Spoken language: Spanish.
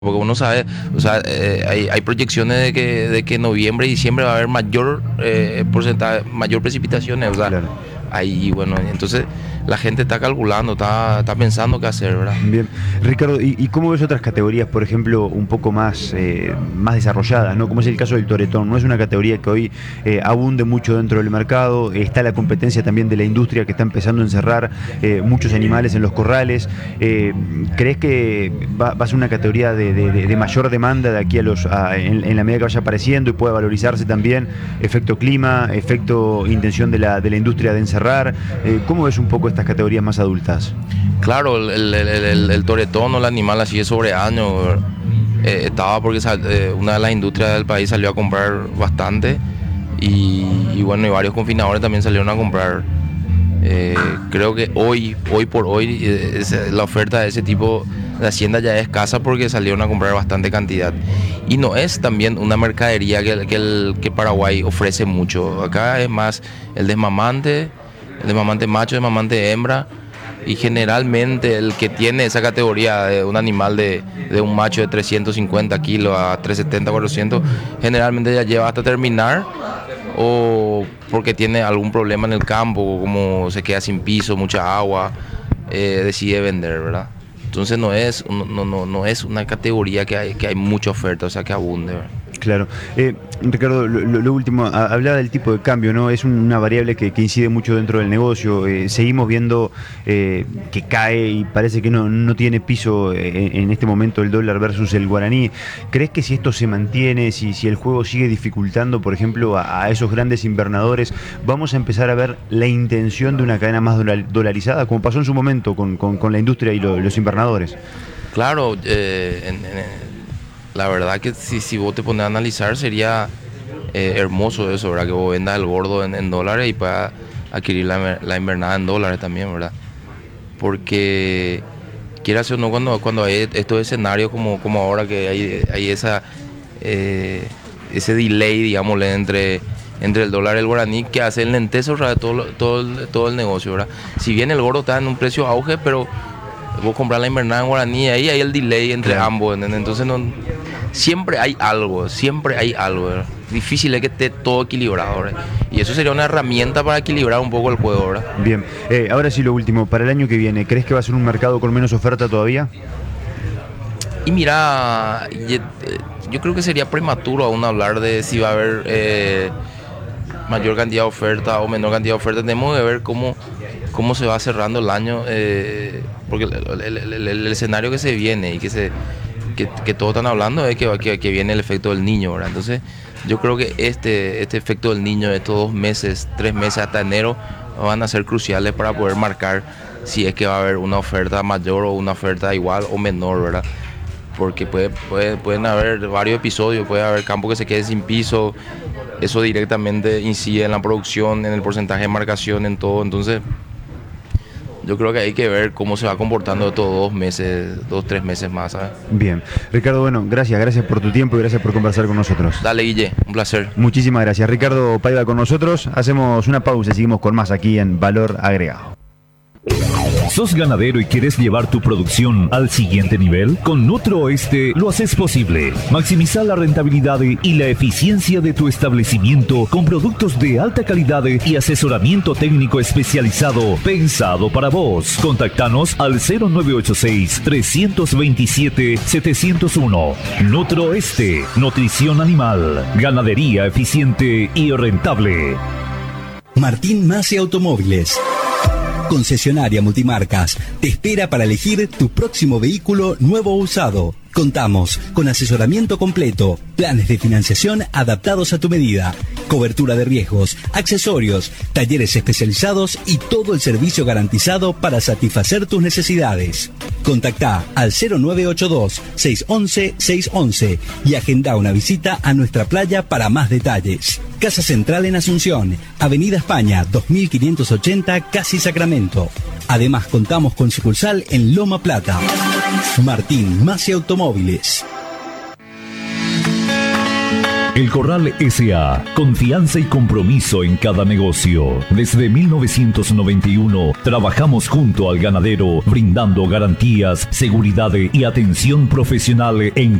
Porque uno sabe, o sea, hay proyecciones de que noviembre y diciembre va a haber mayor porcentaje, mayor precipitaciones, o sea, Claro. ahí, bueno, entonces la gente está calculando, está pensando qué hacer, ¿verdad? Bien. Ricardo, ¿y cómo ves otras categorías, por ejemplo, un poco más desarrolladas, ¿no? Como es el caso del toretón. No es una categoría que hoy abunde mucho dentro del mercado. Está la competencia también de la industria que está empezando a encerrar muchos animales en los corrales. ¿Crees que va a ser una categoría de mayor demanda de aquí en la medida que vaya apareciendo y pueda valorizarse también efecto clima, efecto intención de la industria de encerrar? ¿Cómo ves un poco estas categorías más adultas? Claro, el toretón o el animal así de sobre años estaba porque una de las industrias del país salió a comprar bastante y bueno, y varios confinadores también salieron a comprar. Creo que hoy por hoy la oferta de ese tipo de hacienda ya es escasa porque salieron a comprar bastante cantidad y no es también una mercadería que Paraguay ofrece mucho. Acá es más el desmamante macho, desmamante hembra, y generalmente el que tiene esa categoría de un animal de un macho de 350 kilos a 370, 400, generalmente ya lleva hasta terminar o porque tiene algún problema en el campo, como se queda sin piso, mucha agua, decide vender, ¿verdad? Entonces no es una categoría que hay mucha oferta, o sea, que abunde, ¿verdad? Claro. Ricardo, lo último, hablaba del tipo de cambio, ¿no? Es una variable que incide mucho dentro del negocio. Seguimos viendo que cae y parece que no tiene piso en este momento el dólar versus el guaraní. ¿Crees que si esto se mantiene, si el juego sigue dificultando, por ejemplo, a esos grandes invernadores, vamos a empezar a ver la intención de una cadena más dolarizada, como pasó en su momento con la industria y los invernadores? Claro, la verdad que si vos te pones a analizar sería hermoso eso, ¿verdad? Que vos vendas el gordo en dólares y puedas adquirir la invernada en dólares también, ¿verdad? Porque quieras o no, cuando hay estos escenarios como ahora que hay ese delay, digámosle, entre el dólar y el guaraní, que hace el lenteso, ¿verdad? Todo el negocio, ¿verdad? Si bien el gordo está en un precio auge, pero vos comprar la invernada en guaraní, ahí hay el delay entre ambos, ¿entendés? Entonces siempre hay algo, ¿verdad? Difícil es que esté todo equilibrado, ¿verdad? Y eso sería una herramienta para equilibrar un poco el juego, ¿verdad? Bien, ahora sí lo último, para el año que viene, ¿crees que va a ser un mercado con menos oferta todavía? Y mira, yo creo que sería prematuro aún hablar de si va a haber mayor cantidad de oferta o menor cantidad de oferta. Tenemos que ver cómo se va cerrando el año, porque el escenario que se viene y que todos están hablando es que viene el efecto del niño, ¿verdad? Entonces yo creo que este efecto del niño de estos 2 meses, 3 meses hasta enero van a ser cruciales para poder marcar si es que va a haber una oferta mayor o una oferta igual o menor, ¿verdad? Porque pueden haber varios episodios, puede haber campo que se quede sin piso, eso directamente incide en la producción, en el porcentaje de marcación, en todo. Entonces yo creo que hay que ver cómo se va comportando estos 2 meses, 3 meses más, ¿sabes? Bien. Ricardo, bueno, gracias por tu tiempo y gracias por conversar con nosotros. Dale, Guille, un placer. Muchísimas gracias. Ricardo Paiva con nosotros. Hacemos una pausa y seguimos con más aquí en Valor Agregado. ¿Sos ganadero y quieres llevar tu producción al siguiente nivel? Con Nutrooeste lo haces posible. Maximiza la rentabilidad y la eficiencia de tu establecimiento con productos de alta calidad y asesoramiento técnico especializado pensado para vos. Contactanos al 0986-327-701. Nutrooeste, nutrición animal, ganadería eficiente y rentable. Martín Masi Automóviles, concesionaria multimarcas, te espera para elegir tu próximo vehículo nuevo o usado. Contamos con asesoramiento completo, planes de financiación adaptados a tu medida, cobertura de riesgos, accesorios, talleres especializados y todo el servicio garantizado para satisfacer tus necesidades. Contactá al 0982-611-611 y agenda una visita a nuestra playa para más detalles. Casa Central en Asunción, Avenida España 2580, Casi Sacramento. Además contamos con sucursal en Loma Plata. Martín Masi Automóviles. El Corral S.A. Confianza y compromiso en cada negocio. Desde 1991 trabajamos junto al ganadero, brindando garantías, seguridad y atención profesional en